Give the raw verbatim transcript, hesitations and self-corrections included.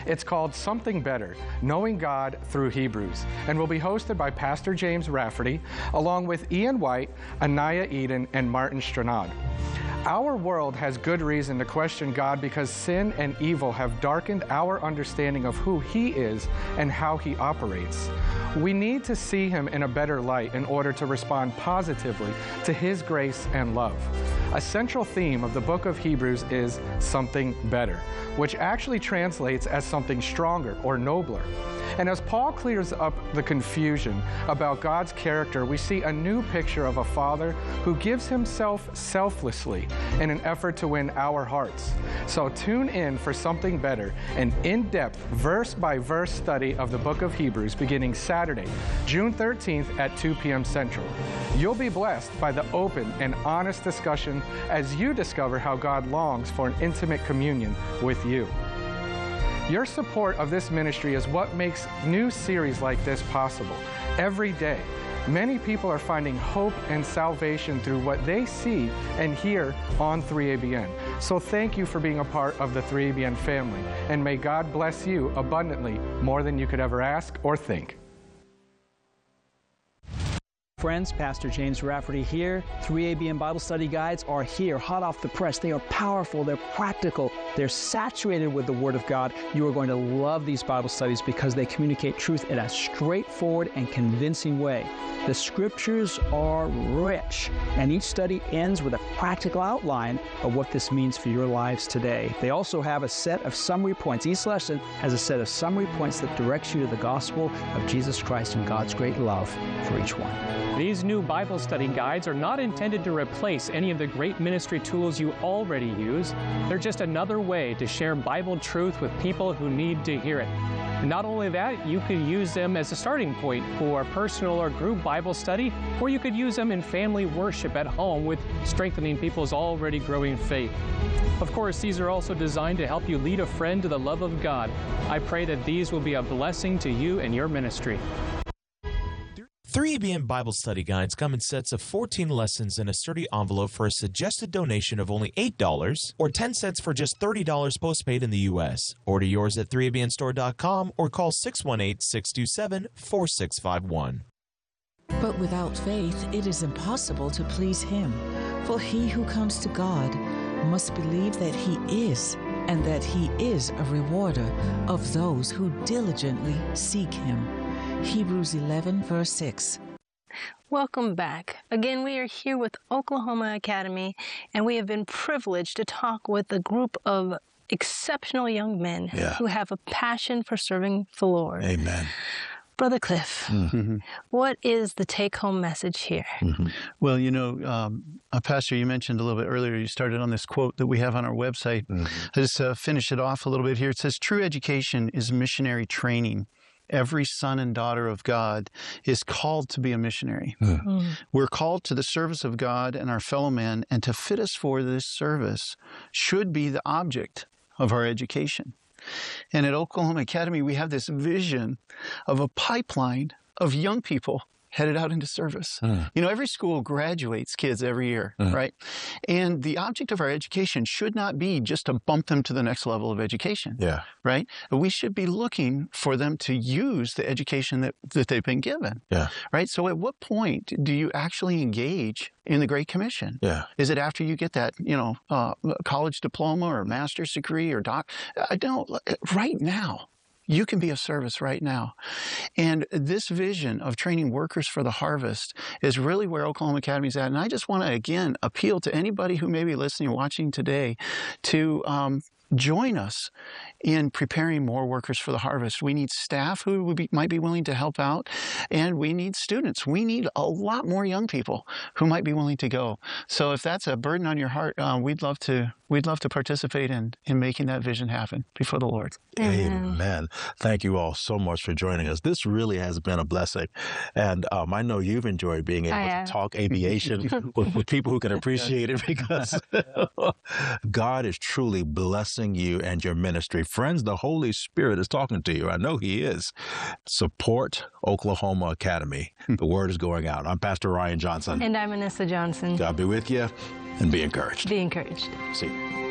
It's called Something Better, Knowing God Through Hebrews, and will be hosted by Pastor James Rafferty, along with Ian White, Anaya Eden, and Martin Stranad. Our world has good reason to question God because sin and evil have darkened our understanding of who He is and how He operates. We need to see Him in a better light in order to respond positively to His grace and love. A central theme of the book of Hebrews is something better, which actually translates as something stronger or nobler. And as Paul clears up the confusion about God's character, we see a new picture of a Father who gives Himself selflessly in an effort to win our hearts. So tune in for Something Better, an in-depth, verse-by-verse study of the book of Hebrews beginning Saturday, June thirteenth at two p m Central. You'll be blessed by the open and honest discussion as you discover how God longs for an intimate communion with you. Your support of this ministry is what makes new series like this possible. Every day, many people are finding hope and salvation through what they see and hear on three A B N. So thank you for being a part of the three A B N family, and may God bless you abundantly more than you could ever ask or think. Friends, Pastor James Rafferty here. three A B N Bible Study Guides are here, hot off the press. They are powerful, they're practical, they're saturated with the Word of God. You are going to love these Bible studies because they communicate truth in a straightforward and convincing way. The Scriptures are rich, and each study ends with a practical outline of what this means for your lives today. They also have a set of summary points. Each lesson has a set of summary points that directs you to the gospel of Jesus Christ and God's great love for each one. These new Bible study guides are not intended to replace any of the great ministry tools you already use. They're just another way to share Bible truth with people who need to hear it. And not only that, you could use them as a starting point for personal or group Bible study, or you could use them in family worship at home with strengthening people's already growing faith. Of course, these are also designed to help you lead a friend to the love of God. I pray that these will be a blessing to you and your ministry. three A B N Bible Study Guides come in sets of fourteen lessons in a sturdy envelope for a suggested donation of only eight dollars or ten cents for just thirty dollars postpaid in the U S Order yours at three A B N store dot com or call six one eight, six two seven, four six five one. But without faith, it is impossible to please Him. For he who comes to God must believe that He is, and that He is a rewarder of those who diligently seek Him. Hebrews eleven, verse six. Welcome back. Again, we are here with Oklahoma Academy, and we have been privileged to talk with a group of exceptional young men yeah. who have a passion for serving the Lord. Amen. Brother Cliff, mm-hmm. what is the take-home message here? Mm-hmm. Well, you know, um, uh, Pastor, you mentioned a little bit earlier, you started on this quote that we have on our website. Mm-hmm. I just uh, finish it off a little bit here. It says, true education is missionary training. Every son and daughter of God is called to be a missionary. Mm-hmm. We're called to the service of God and our fellow men, and to fit us for this service should be the object of our education. And at Oklahoma Academy, we have this vision of a pipeline of young people headed out into service. Mm. You know, every school graduates kids every year, mm. right? And the object of our education should not be just to bump them to the next level of education, yeah. right? We should be looking for them to use the education that, that they've been given, yeah. right? So at what point do you actually engage in the Great Commission? Yeah. Is it after you get that, you know, uh, college diploma or master's degree or doc? I don't, right now. You can be of service right now. And this vision of training workers for the harvest is really where Oklahoma Academy is at. And I just want to, again, appeal to anybody who may be listening or watching today to um, join us in preparing more workers for the harvest. We need staff who would be, might be willing to help out, and we need students. We need a lot more young people who might be willing to go. So if that's a burden on your heart, uh, we'd love to we'd love to participate in, in making that vision happen before the Lord. Amen. Amen. Thank you all so much for joining us. This really has been a blessing. And um, I know you've enjoyed being able to talk aviation with, with people who can appreciate it, because God is truly blessing you and your ministry. Friends, the Holy Spirit is talking to you. I know He is. Support Oklahoma Academy. The word is going out. I'm Pastor Ryan Johnson. And I'm Anissa Johnson. God be with you, and be encouraged. Be encouraged. See you.